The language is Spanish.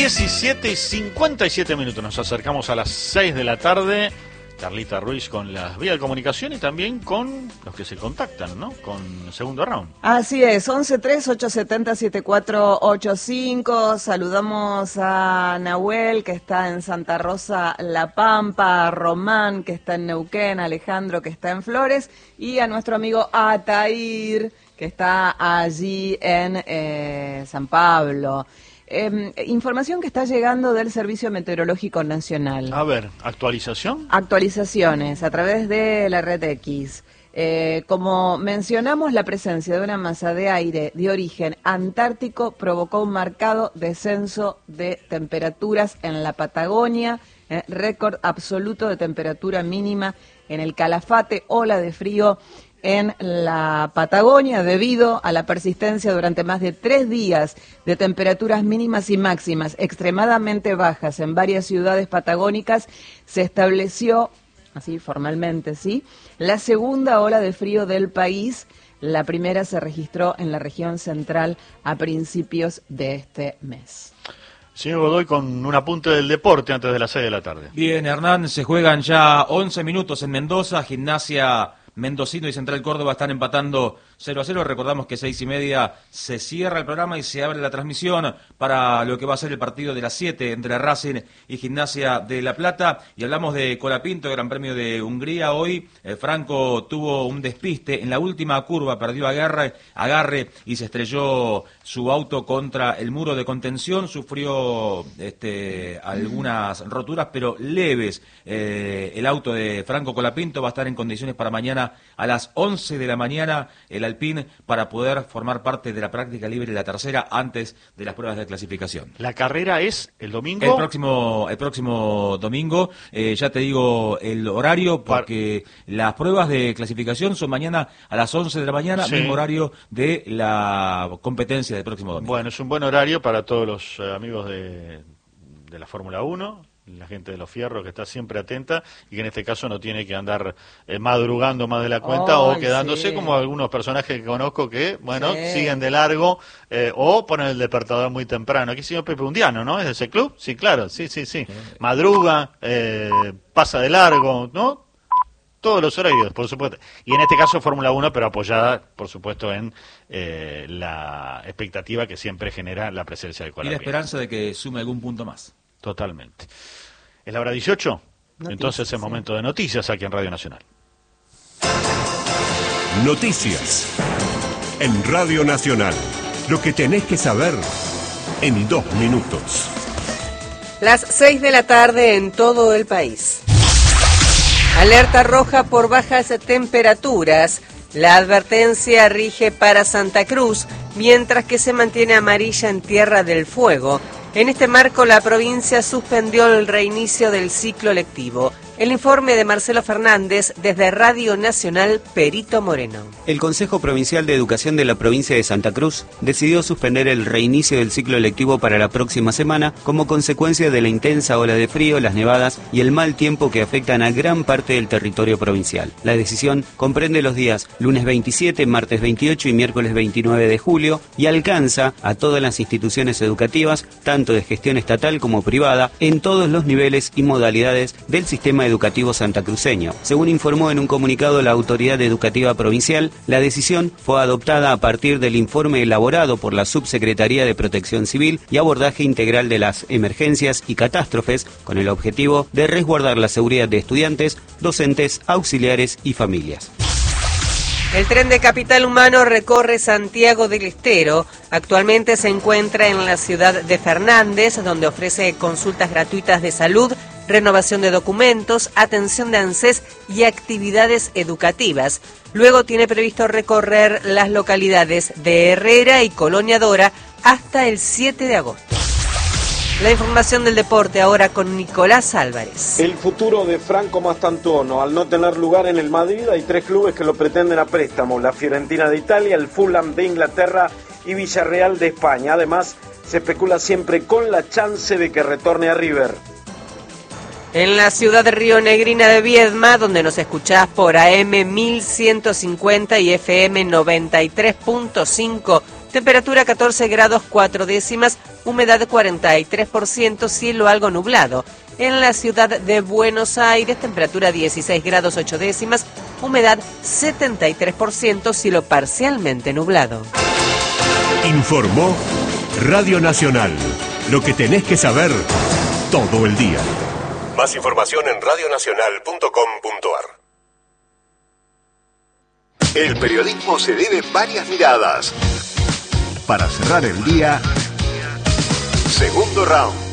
17:57, nos acercamos a las 6 de la tarde. Carlita Ruiz con las vías de comunicación y también con los que se contactan, ¿no? Con Segundo Round. Así es, 1138707485. Saludamos a Nahuel, que está en Santa Rosa, La Pampa, a Román, que está en Neuquén, a Alejandro, que está en Flores, y a nuestro amigo Atair, que está allí en San Pablo. Información que está llegando del Servicio Meteorológico Nacional. A ver, ¿actualización? Actualizaciones a través de la red X. Como mencionamos, la presencia de una masa de aire de origen antártico provocó un marcado descenso de temperaturas en la Patagonia, récord absoluto de temperatura mínima en el Calafate, ola de frío en la Patagonia debido a la persistencia durante más de 3 días de temperaturas mínimas y máximas extremadamente bajas en varias ciudades patagónicas. Se estableció, así formalmente, ¿sí?, la segunda ola de frío del país. La primera se registró en la región central a principios de este mes. Señor Godoy, con un apunte del deporte antes de las 6 de la tarde. Bien, Hernán, se juegan ya 11 minutos en Mendoza. Gimnasia Mendocino y Central Córdoba están empatando 0-0. Recordamos que 6:30 se cierra el programa y se abre la transmisión para lo que va a ser el partido de las 7 entre Racing y Gimnasia de La Plata. Y hablamos de Colapinto, Gran Premio de Hungría. Hoy Franco tuvo un despiste en la última curva, perdió agarre y se estrelló su auto contra el muro de contención. Sufrió algunas roturas, pero leves. El auto de Franco Colapinto va a estar en condiciones para mañana a las 11 de la mañana el Alpine para poder formar parte de la práctica libre, la tercera, antes de las pruebas de clasificación. ¿La carrera es el domingo? El próximo domingo, ya te digo el horario, porque las pruebas de clasificación son mañana a las 11 de la mañana, sí, mismo horario de la competencia del próximo domingo. Bueno, es un buen horario para todos los amigos de la Fórmula 1, la gente de los fierros que está siempre atenta y que en este caso no tiene que andar madrugando más de la cuenta o quedándose, sí, como algunos personajes que conozco que, bueno, sí, siguen de largo o ponen el despertador muy temprano. Aquí el señor Pepe Undiano, ¿no? ¿Es de ese club? Sí, claro, sí. Madruga, pasa de largo, ¿no? Todos los horarios, por supuesto. Y en este caso Fórmula 1, pero apoyada, por supuesto, en la expectativa que siempre genera la presencia del Colapinto. Y la esperanza de que sume algún punto más. Totalmente. ¿Es la hora 18? Noticias, entonces es momento de noticias aquí en Radio Nacional. Noticias en Radio Nacional. Lo que tenés que saber en 2 minutos. Las 6 de la tarde en todo el país. Alerta roja por bajas temperaturas. La advertencia rige para Santa Cruz, mientras que se mantiene amarilla en Tierra del Fuego. En este marco, la provincia suspendió el reinicio del ciclo lectivo. El informe de Marcelo Fernández desde Radio Nacional Perito Moreno. El Consejo Provincial de Educación de la provincia de Santa Cruz decidió suspender el reinicio del ciclo lectivo para la próxima semana como consecuencia de la intensa ola de frío, las nevadas y el mal tiempo que afectan a gran parte del territorio provincial. La decisión comprende los días lunes 27, martes 28 y miércoles 29 de julio y alcanza a todas las instituciones educativas, tanto de gestión estatal como privada, en todos los niveles y modalidades del sistema educativo santacruceño. Según informó en un comunicado la Autoridad Educativa Provincial, la decisión fue adoptada a partir del informe elaborado por la Subsecretaría de Protección Civil y Abordaje Integral de las Emergencias y Catástrofes, con el objetivo de resguardar la seguridad de estudiantes, docentes, auxiliares y familias. El tren de Capital Humano recorre Santiago del Estero. Actualmente se encuentra en la ciudad de Fernández, donde ofrece consultas gratuitas de salud, renovación de documentos, atención de ANSES y actividades educativas. Luego tiene previsto recorrer las localidades de Herrera y Colonia Dora hasta el 7 de agosto. La información del deporte ahora con Nicolás Álvarez. El futuro de Franco Mastantuono, al no tener lugar en el Madrid, hay 3 clubes que lo pretenden a préstamo: la Fiorentina de Italia, el Fulham de Inglaterra y Villarreal de España. Además, se especula siempre con la chance de que retorne a River. En la ciudad de Río Negrina de Viedma, donde nos escuchás por AM 1150 y FM 93.5 Temperatura 14 grados 4 décimas, humedad 43%, cielo algo nublado. En la ciudad de Buenos Aires, temperatura 16 grados 8 décimas, humedad 73%, cielo parcialmente nublado. Informó Radio Nacional. Lo que tenés que saber todo el día. Más información en radionacional.com.ar. El periodismo se debe varias miradas. Para cerrar el día, segundo round.